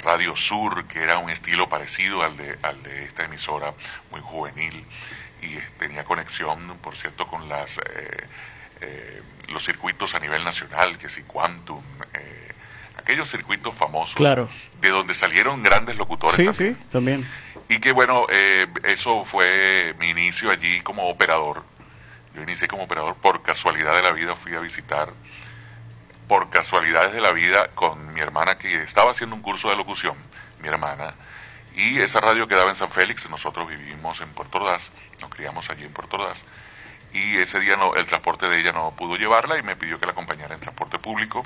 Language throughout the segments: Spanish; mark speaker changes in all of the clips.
Speaker 1: Radio Sur, que era un estilo parecido al de esta emisora, muy juvenil, y tenía conexión, por cierto, con los circuitos a nivel nacional, que si Quantum, aquellos circuitos famosos,
Speaker 2: claro,
Speaker 1: de donde salieron grandes locutores también.
Speaker 2: Sí, también.
Speaker 1: Y que bueno, eso fue mi inicio allí como operador. Yo inicié como operador por casualidad de la vida, fui a visitar por casualidades de la vida con mi hermana, que estaba haciendo un curso de locución, mi hermana, y esa radio quedaba en San Félix. Nosotros vivimos en Puerto Ordaz, nos criamos allí en Puerto Ordaz, y ese día el transporte de ella no pudo llevarla y me pidió que la acompañara en transporte público.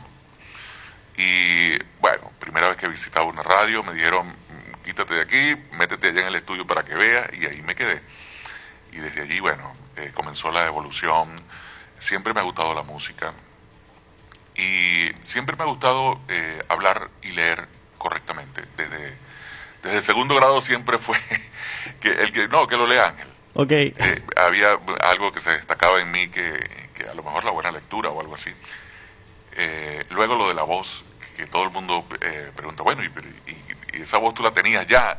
Speaker 1: Y bueno, primera vez que visitaba una radio, me dijeron, quítate de aquí, métete allá en el estudio para que veas, y ahí me quedé. Y desde allí, bueno, comenzó la evolución. Siempre me ha gustado la música y siempre me ha gustado hablar y leer correctamente. Desde segundo grado siempre fue que lo lea Ángel.
Speaker 2: Okay.
Speaker 1: Había algo que se destacaba en mí, que a lo mejor la buena lectura o algo así. Luego lo de la voz, que todo el mundo pregunta, bueno, ¿y esa voz tú la tenías ya?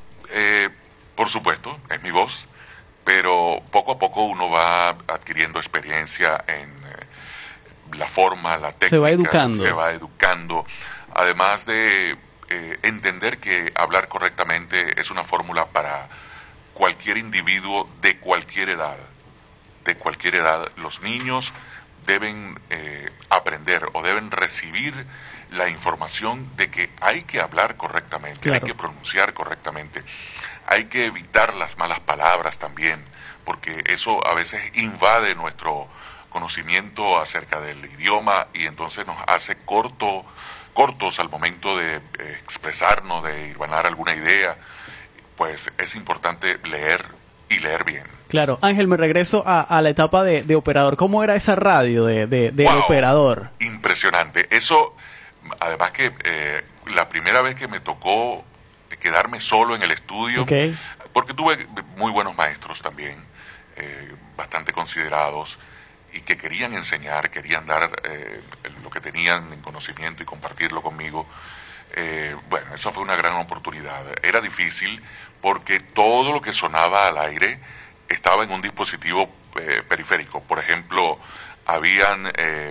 Speaker 1: Por supuesto, es mi voz, pero poco a poco uno va adquiriendo experiencia en la forma, la técnica. Se va educando. Además de entender que hablar correctamente es una fórmula para cualquier individuo de cualquier edad. De cualquier edad, los niños deben aprender o deben recibir la información de que hay que hablar correctamente, claro, hay que pronunciar correctamente, hay que evitar las malas palabras también, porque eso a veces invade nuestro conocimiento acerca del idioma y entonces nos hace cortos al momento de expresarnos, de hilvanar alguna idea. Pues es importante leer y leer bien.
Speaker 2: Claro, Ángel, me regreso a la etapa de operador. ¿Cómo era esa radio de
Speaker 1: wow,
Speaker 2: operador?
Speaker 1: Impresionante. Eso, además que la primera vez que me tocó quedarme solo en el estudio,
Speaker 2: okay,
Speaker 1: porque tuve muy buenos maestros también, bastante considerados, y que querían enseñar, querían dar lo que tenían en conocimiento y compartirlo conmigo. Bueno, esa fue una gran oportunidad. Era difícil porque todo lo que sonaba al aire estaba en un dispositivo periférico. Por ejemplo, habían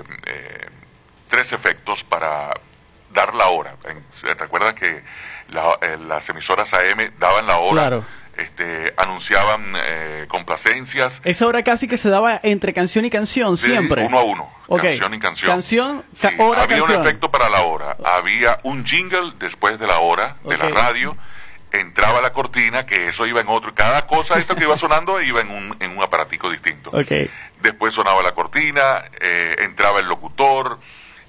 Speaker 1: 3 efectos para dar la hora. ¿Recuerdas que las emisoras AM daban la hora?
Speaker 2: Claro.
Speaker 1: Anunciaban complacencias.
Speaker 2: Esa hora casi que se daba entre canción y canción, siempre.
Speaker 1: Uno a uno,
Speaker 2: okay,
Speaker 1: canción y canción.
Speaker 2: Canción,
Speaker 1: sí,
Speaker 2: hora,
Speaker 1: había
Speaker 2: canción.
Speaker 1: un efecto para la hora, había un jingle después de la hora de la radio, entraba la cortina, que eso iba en otro, cada cosa esto que iba sonando iba en un aparatico distinto.
Speaker 2: Okay.
Speaker 1: Después sonaba la cortina, entraba el locutor.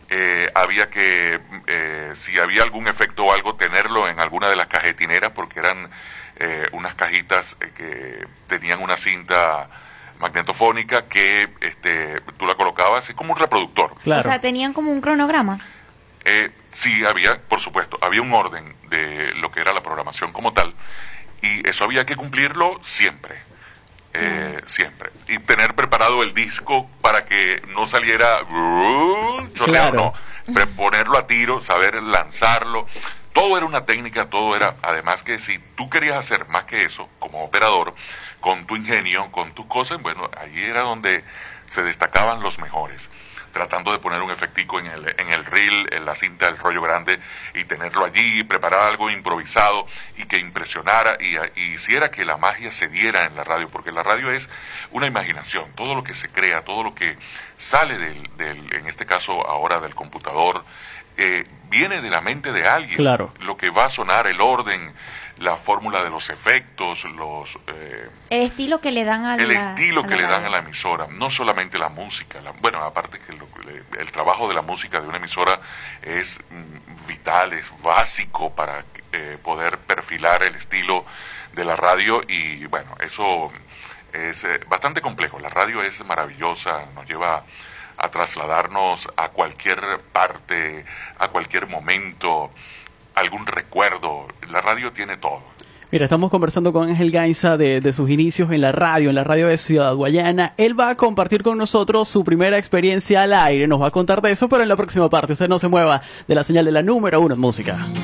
Speaker 1: Había que, si había algún efecto o algo, tenerlo en alguna de las cajetineras, porque eran unas cajitas que tenían una cinta magnetofónica que tú la colocabas, es como un reproductor.
Speaker 2: Claro.
Speaker 3: O sea, tenían como un cronograma.
Speaker 1: Sí, había, por supuesto, había un orden de lo que era la programación como tal, y eso había que cumplirlo siempre. Siempre. Y tener preparado el disco para que no saliera chorreo,
Speaker 2: claro,
Speaker 1: no. Ponerlo a tiro, saber lanzarlo. Todo era una técnica, todo era. Además que si tú querías hacer más que eso, como operador, con tu ingenio, con tus cosas, bueno, ahí era donde se destacaban los mejores. Tratando de poner un efectico en el reel, en la cinta del rollo grande, y tenerlo allí, preparar algo improvisado y que impresionara y hiciera que la magia se diera en la radio, porque la radio es una imaginación. Todo lo que se crea, todo lo que sale en este caso ahora del computador, viene de la mente de alguien.
Speaker 2: Claro.
Speaker 1: Lo que va a sonar, el orden, la fórmula de los efectos,
Speaker 3: el estilo que le dan a
Speaker 1: la emisora, no solamente la música, bueno, aparte que el trabajo de la música de una emisora es vital, es básico para poder perfilar el estilo de la radio, y bueno, eso es bastante complejo. La radio es maravillosa, nos lleva a trasladarnos a cualquier parte, a cualquier momento, algún recuerdo. La radio tiene todo.
Speaker 2: Mira, estamos conversando con Ángel Gainza de sus inicios en la radio de Ciudad Guayana. Él va a compartir con nosotros su primera experiencia al aire. Nos va a contar de eso, pero en la próxima parte. Usted no se mueva de la señal de la número 1 en música.